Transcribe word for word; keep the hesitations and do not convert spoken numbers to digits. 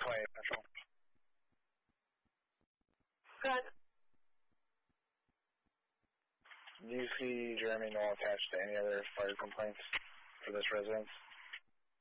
twenty-eight Central. Good. Do you see Jeremy Knoll attached to any other fire complaints for this residence?